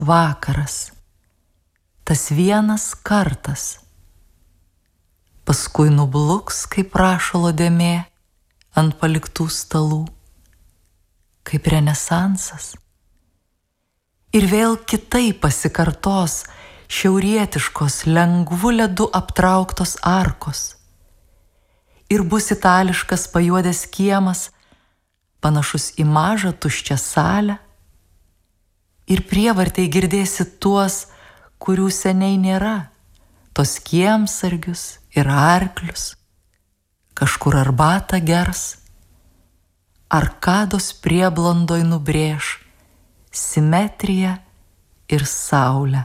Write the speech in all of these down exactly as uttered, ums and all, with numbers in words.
vakaras, tas vienas kartas. Paskui nubluks, kaip rašalo dėmė ant paliktų stalų, kaip renesansas. Ir vėl kitaip pasikartos šiaurietiškos, lengvu ledu aptrauktos arkos. Ir bus itališkas pajuodęs kiemas, panašus į mažą tuščią salę. Ir prievartai girdėsi tuos, kurių seniai nėra, tos kiemsargius ir arklius, kažkur arbatą gers, arkados prieblandoj nubrėš simetriją ir saulę.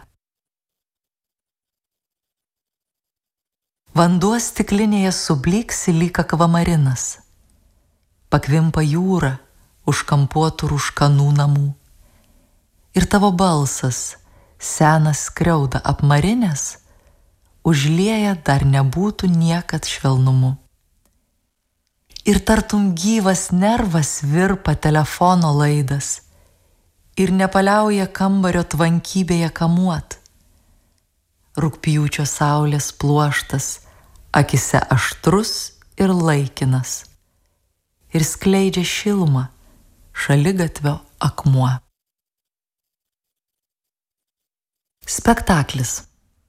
Vanduo stiklinėje subliksi lyg akvamarinas, pakvimpa jūra už kampuotų rūškanų namų. Ir tavo balsas, senas skriauda apmarinės, užlieja dar nebūtų niekad švelnumu. Ir tartum gyvas nervas virpa telefono laidas ir nepaliauja kambario tvankybėje kamuot. Rugpjūčio saulės pluoštas akise aštrus ir laikinas ir skleidžia šilumą šaligatvio akmuo. Spektaklis.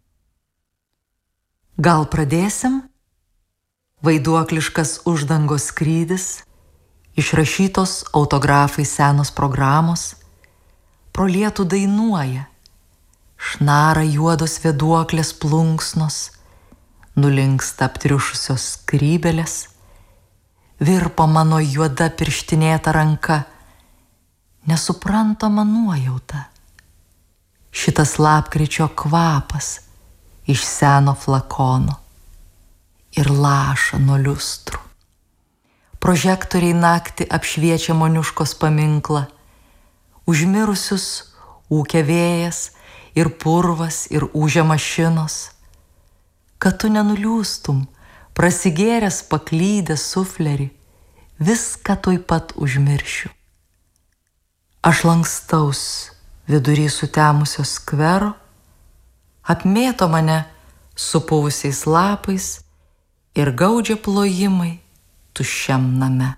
Gal pradėsim? Vaiduokliškas uždangos skrydis, išrašytos autografai senos programos, pro lietų dainuoja, šnara juodos vėduoklės plunksnos, nulinksta aptriušusios skrybelės, virpa mano juoda pirštinėta ranka, nesuprantama nuojauta. Šitas lapkričio kvapas iš seno flakono ir laša nuo liustrų. Prožektoriai naktį apšviečia moniuškos paminklą, užmirusius ūkia vėjas ir purvas ir ūžia mašinos. Kad tu nenuliūstum, prasigėręs paklydęs suflerį, viską tuoj pat užmiršiu. Aš lankstaus vidury sutemusio skvero, apmėto mane supuvusiais lapais ir gaudžia plojimai tuščiam name.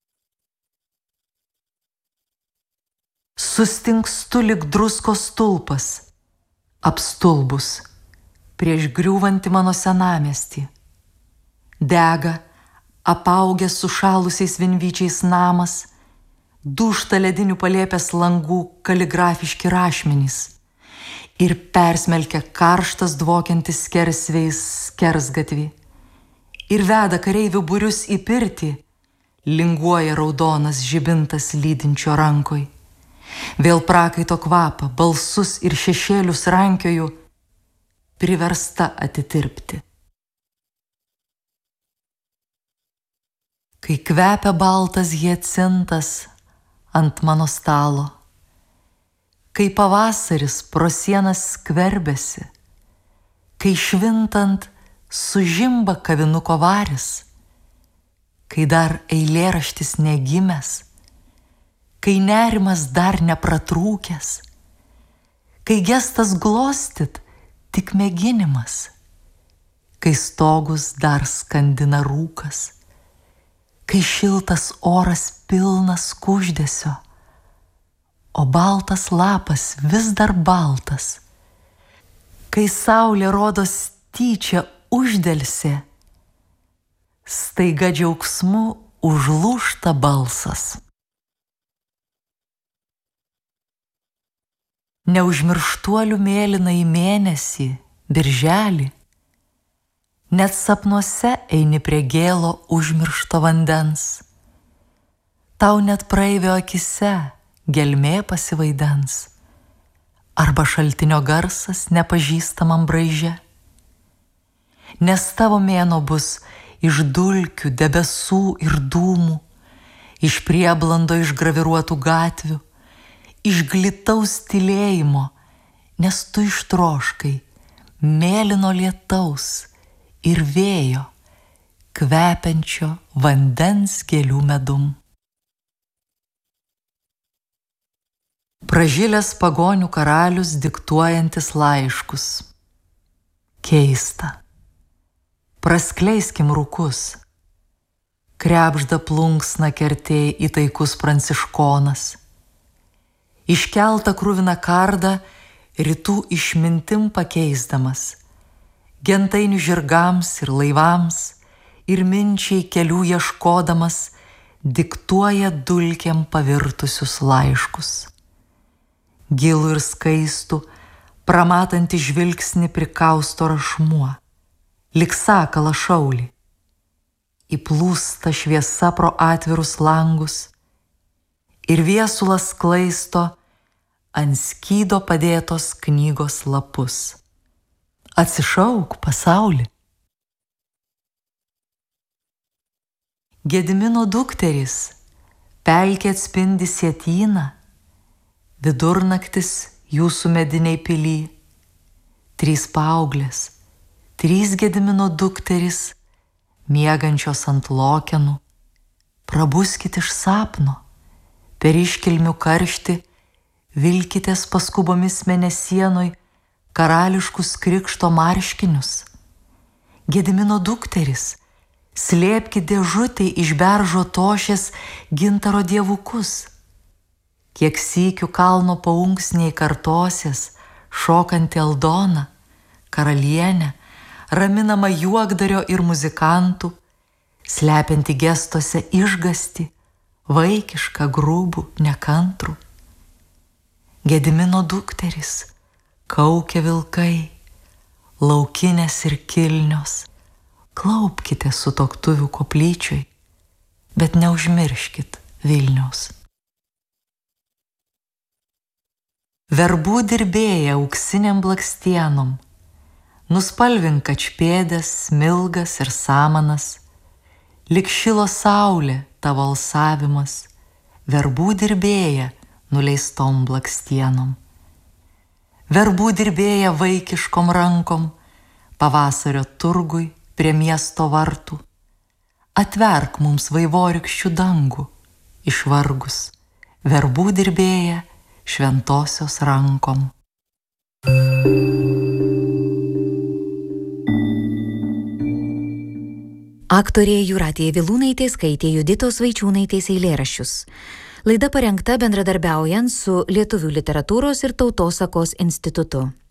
Sustingstu lyg druskos stulpas, apstulbus, prieš griūvantį mano senamiestį. Dega, apaugęs sušalusiais vinvyčiais namas, dūžta ledinių palėpės langų kaligrafiški rašmenys ir persmelkia karštas dvokiantis skersvėjais skersgatvį. Ir veda kareivių būrius į pirtį, linguoja raudonas žibintas lydinčio rankoj. Vėl prakaito kvapą, balsus ir šešėlius rankioju, priversta atitirpti. Kai kvepia baltas hiacintas ant mano stalo, kai pavasaris pro sienas skverbiasi, kai švintant sužimba kavinuko varis, kai dar eilėraštis negimęs, kai nerimas dar nepratrūkęs, kai gestas glostyt tik mėginimas, kai stogus dar skandina rūkas, kai šiltas oras pilnas kuždesio, o baltas lapas vis dar baltas, kai saulė rodos tyčia uždelsė, staiga džiaugsmu užlūžta balsas. Neužmirštuolių mėlyna į mėnesį, birželį, net sapnuose eini prie gėlo užmiršto vandens. Tau net praeivio akise gelmė pasivaidens, arba šaltinio garsas nepažįstamam braiže. Nes tavo mėnuo bus iš dulkių, debesų ir dūmų, iš prieblando išgraviruotų gatvių, iš glitaus tylėjimo, nes tu ištroškai mėlyno lietaus ir vėjo, kvepiančio vandens gėlių medum. Pražilęs pagonių karalius diktuojantis laiškus. Keista. Praskleiskim rūkus. Krebžda plunksna kertėjai įtaikus pranciškonas. Iškeltą kruviną kardą rytų išmintim pakeisdamas. Gentainių žirgams ir laivams ir minčiai kelių ieškodamas diktuoja dulkėm pavirtusius laiškus. Gilų ir skaistų, pramatantį žvilgsnį prikausto rašmuo, lyg sakala šaulį. Įplūsta šviesa pro atvirus langus ir viesulas sklaisto ant skydo padėtos knygos lapus. Atsišauk, pasauli. Gedimino dukterys, pelkė atspindi sietyną, vidurnaktis jūsų mediniai pily, trys paauglės, trys Gedimino dukterys, miegančios ant lokenų, prabuskit iš sapno, per iškilmių karštį, vilkitės paskubomis mėnesienoj karališkus krikšto marškinius. Gedimino dukterys, slėpkit dėžutei iš beržo tošės gintaro dievukus. Kiek sykių kalno paunksniai kartosies, šokanti Aldona, karalienė, raminama juokdario ir muzikantų, slepianti gestuose išgąstį, vaikišką, grubų, nekantrų. Gedimino dukterys, kaukia vilkai, laukinės ir kilnios, klaupkite sutuoktuvių koplyčioj, bet neužmirškit Vilniaus. Verbų dirbėja auksiniam blakstienom, nuspalvink kačpėdes, smilgas ir samanas, lyg šilo saulė tavo alsavimas, verbų dirbėja nuleistom blakstienom. Verbų dirbėja vaikiškom rankom, pavasario turgui prie miesto vartų, atverk mums vaivorykščių dangų, išvargus, verbų dirbėja šventosios rankom. Aktorė Jūratė Vilūnaitė skaitė Juditos Vaičiūnaitės eilėraščius. Laida parengta bendradarbiaujant su Lietuvių literatūros ir tautosakos institutu.